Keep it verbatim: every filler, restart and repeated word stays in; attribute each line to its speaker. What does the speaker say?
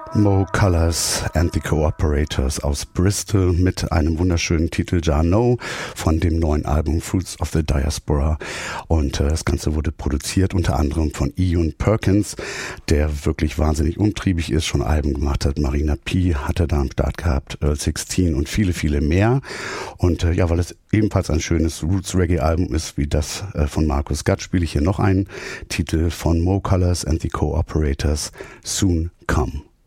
Speaker 1: Mo Colors and the Cooperators aus Bristol mit einem wunderschönen Titel Ja No von dem neuen Album Fruits of the Diaspora. Und äh, das Ganze wurde produziert unter anderem von Ian Perkins, der wirklich wahnsinnig umtriebig ist, schon Alben gemacht hat. Marina P. hatte da am Start gehabt, Earl sixteen und viele, viele mehr. Und äh, ja, weil es ebenfalls ein schönes Roots-Reggae-Album ist wie das äh, von Markus Gatt, spiele ich hier noch einen Titel von Mo Colors and the Cooperators, Soon Come.